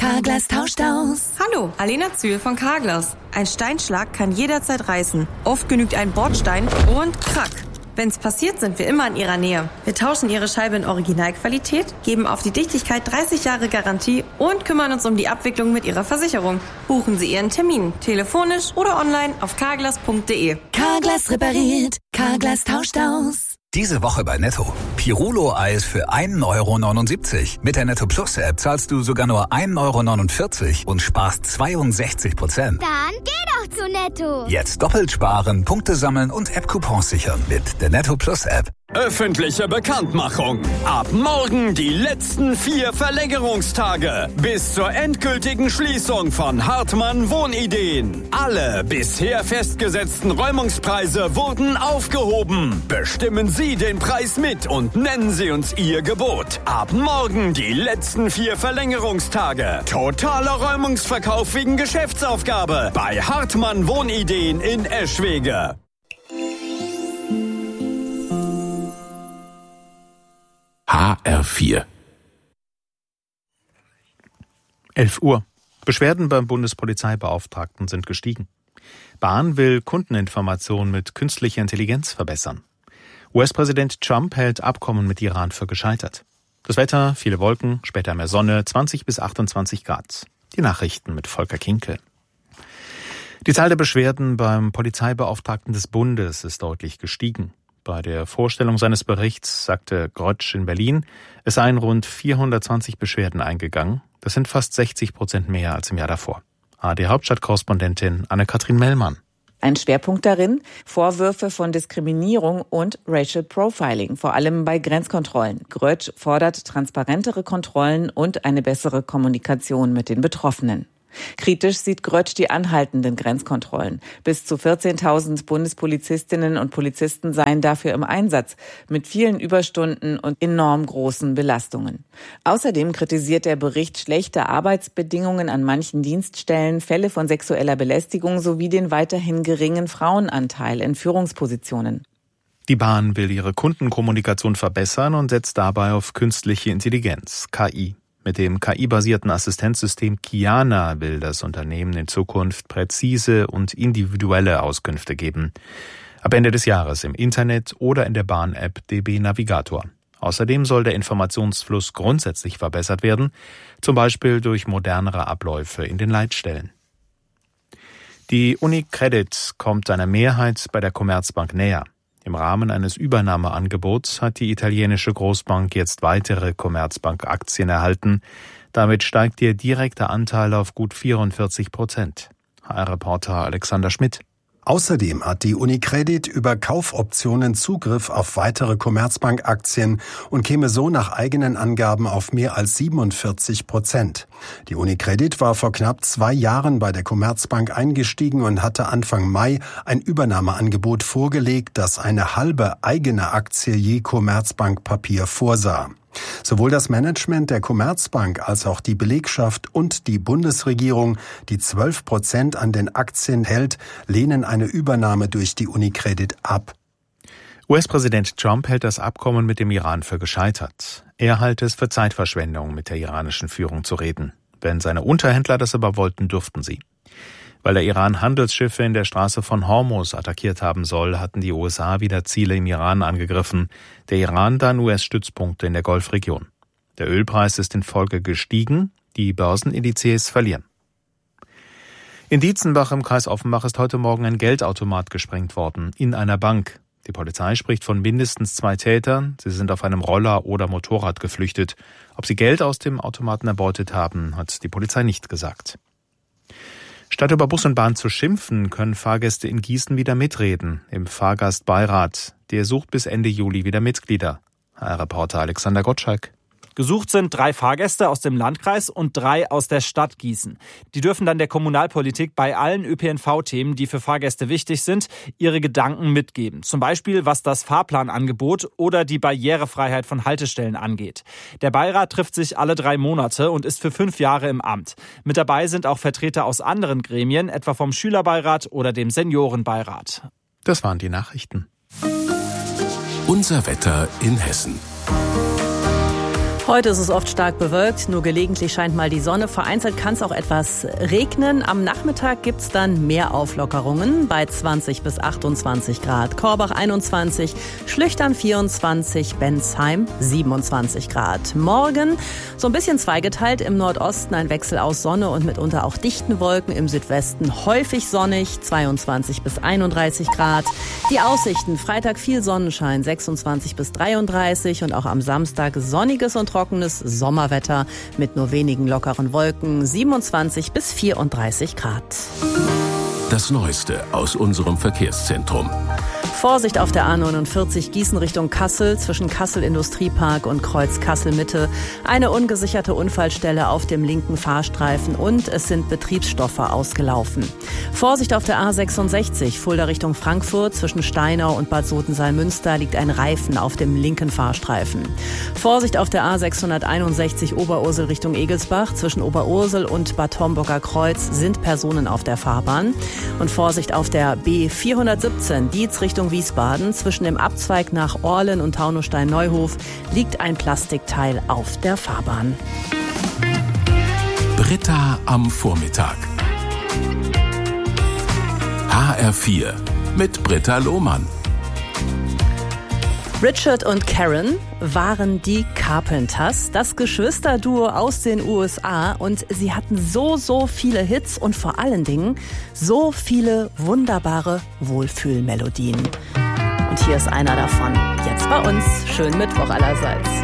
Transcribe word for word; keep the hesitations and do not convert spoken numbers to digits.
Carglass tauscht aus. Hallo, Alena Zühl von Carglass. Ein Steinschlag kann jederzeit reißen. Oft genügt ein Bordstein und krack. Wenn's passiert, sind wir immer in Ihrer Nähe. Wir tauschen Ihre Scheibe in Originalqualität, geben auf die Dichtigkeit dreißig Jahre Garantie und kümmern uns um die Abwicklung mit Ihrer Versicherung. Buchen Sie Ihren Termin, telefonisch oder online auf carglass punkt de. Carglass repariert, Carglass tauscht aus. Diese Woche bei Netto. Pirulo-Eis für ein Euro neunundsiebzig. Mit der Netto Plus App zahlst du sogar nur ein Euro neunundvierzig und sparst zweiundsechzig Prozent. Dann geh doch zu Netto. Jetzt doppelt sparen, Punkte sammeln und App-Coupons sichern mit der Netto Plus App. Öffentliche Bekanntmachung. Ab morgen die letzten vier Verlängerungstage. Bis zur endgültigen Schließung von Hartmann Wohnideen. Alle bisher festgesetzten Räumungspreise wurden aufgehoben. Bestimmen Sie den Preis mit und nennen Sie uns Ihr Gebot. Ab morgen die letzten vier Verlängerungstage. Totaler Räumungsverkauf wegen Geschäftsaufgabe bei Hartmann Wohnideen in Eschwege. H R vier. elf Uhr. Beschwerden beim Bundespolizeibeauftragten sind gestiegen. Bahn will Kundeninformation mit künstlicher Intelligenz verbessern. U S-Präsident Trump hält Abkommen mit Iran für gescheitert. Das Wetter, viele Wolken, später mehr Sonne, zwanzig bis achtundzwanzig Grad. Die Nachrichten mit Volker Kinkel. Die Zahl der Beschwerden beim Polizeibeauftragten des Bundes ist deutlich gestiegen. Bei der Vorstellung seines Berichts sagte Grötsch in Berlin, es seien rund vierhundertzwanzig Beschwerden eingegangen. Das sind fast sechzig Prozent mehr als im Jahr davor. A R D-Hauptstadtkorrespondentin Anne-Kathrin Mellmann. Ein Schwerpunkt darin, Vorwürfe von Diskriminierung und Racial Profiling, vor allem bei Grenzkontrollen. Grötsch fordert transparentere Kontrollen und eine bessere Kommunikation mit den Betroffenen. Kritisch sieht Grötsch die anhaltenden Grenzkontrollen. Bis zu vierzehntausend Bundespolizistinnen und Polizisten seien dafür im Einsatz, mit vielen Überstunden und enorm großen Belastungen. Außerdem kritisiert der Bericht schlechte Arbeitsbedingungen an manchen Dienststellen, Fälle von sexueller Belästigung sowie den weiterhin geringen Frauenanteil in Führungspositionen. Die Bahn will ihre Kundenkommunikation verbessern und setzt dabei auf künstliche Intelligenz, K I. Mit dem K I-basierten Assistenzsystem Kiana will das Unternehmen in Zukunft präzise und individuelle Auskünfte geben. Ab Ende des Jahres im Internet oder in der Bahn-App D B Navigator. Außerdem soll der Informationsfluss grundsätzlich verbessert werden, zum Beispiel durch modernere Abläufe in den Leitstellen. Die UniCredit kommt seiner Mehrheit bei der Commerzbank näher. Im Rahmen eines Übernahmeangebots hat die italienische Großbank jetzt weitere Commerzbank-Aktien erhalten. Damit steigt ihr direkter Anteil auf gut vierundvierzig Prozent. H R-Reporter Alexander Schmidt. Außerdem hat die UniCredit über Kaufoptionen Zugriff auf weitere Commerzbank-Aktien und käme so nach eigenen Angaben auf mehr als siebenundvierzig Prozent. Die UniCredit war vor knapp zwei Jahren bei der Commerzbank eingestiegen und hatte Anfang Mai ein Übernahmeangebot vorgelegt, das eine halbe eigene Aktie je Commerzbank-Papier vorsah. Sowohl das Management der Commerzbank als auch die Belegschaft und die Bundesregierung, die zwölf Prozent an den Aktien hält, lehnen eine Übernahme durch die UniCredit ab. U S-Präsident Trump hält das Abkommen mit dem Iran für gescheitert. Er halte es für Zeitverschwendung, mit der iranischen Führung zu reden. Wenn seine Unterhändler das aber wollten, durften sie. Weil der Iran Handelsschiffe in der Straße von Hormuz attackiert haben soll, hatten die U S A wieder Ziele im Iran angegriffen. Der Iran dann U S-Stützpunkte in der Golfregion. Der Ölpreis ist in Folge gestiegen, die Börsenindizes verlieren. In Dietzenbach im Kreis Offenbach ist heute Morgen ein Geldautomat gesprengt worden, in einer Bank. Die Polizei spricht von mindestens zwei Tätern. Sie sind auf einem Roller oder Motorrad geflüchtet. Ob sie Geld aus dem Automaten erbeutet haben, hat die Polizei nicht gesagt. Statt über Bus und Bahn zu schimpfen, können Fahrgäste in Gießen wieder mitreden, im Fahrgastbeirat. Der sucht bis Ende Juli wieder Mitglieder. H R-Reporter Alexander Gottschalk. Gesucht sind drei Fahrgäste aus dem Landkreis und drei aus der Stadt Gießen. Die dürfen dann der Kommunalpolitik bei allen Ö P N V-Themen, die für Fahrgäste wichtig sind, ihre Gedanken mitgeben. Zum Beispiel, was das Fahrplanangebot oder die Barrierefreiheit von Haltestellen angeht. Der Beirat trifft sich alle drei Monate und ist für fünf Jahre im Amt. Mit dabei sind auch Vertreter aus anderen Gremien, etwa vom Schülerbeirat oder dem Seniorenbeirat. Das waren die Nachrichten. Unser Wetter in Hessen. Heute ist es oft stark bewölkt, nur gelegentlich scheint mal die Sonne. Vereinzelt kann es auch etwas regnen. Am Nachmittag gibt es dann mehr Auflockerungen bei zwanzig bis achtundzwanzig Grad. Korbach einundzwanzig, Schlüchtern vierundzwanzig, Bensheim siebenundzwanzig Grad. Morgen so ein bisschen zweigeteilt, im Nordosten ein Wechsel aus Sonne und mitunter auch dichten Wolken. Im Südwesten häufig sonnig, zweiundzwanzig bis einunddreißig Grad. Die Aussichten: Freitag viel Sonnenschein, sechsundzwanzig bis dreiunddreißig, und auch am Samstag sonniges und trockenes Sommerwetter mit nur wenigen lockeren Wolken, siebenundzwanzig bis vierunddreißig Grad. Das Neueste aus unserem Verkehrszentrum. Vorsicht auf der A neunundvierzig Gießen Richtung Kassel, zwischen Kassel Industriepark und Kreuz Kassel Mitte. Eine ungesicherte Unfallstelle auf dem linken Fahrstreifen und es sind Betriebsstoffe ausgelaufen. Vorsicht auf der A sechsundsechzig Fulda Richtung Frankfurt, zwischen Steinau und Bad Sotensalm-Münster liegt ein Reifen auf dem linken Fahrstreifen. Vorsicht auf der A sechshunderteinundsechzig Oberursel Richtung Egelsbach, zwischen Oberursel und Bad Homburger Kreuz sind Personen auf der Fahrbahn. Und Vorsicht auf der B vierhundertsiebzehn Dietz Richtung Wiesbaden, zwischen dem Abzweig nach Orlen und Taunusstein-Neuhof liegt ein Plastikteil auf der Fahrbahn. Britta am Vormittag. H R vier mit Britta Lohmann. Richard und Karen waren die Carpenters, das Geschwisterduo aus den U S A, und sie hatten so, so viele Hits und vor allen Dingen so viele wunderbare Wohlfühlmelodien. Und hier ist einer davon. Jetzt bei uns. Schönen Mittwoch allerseits.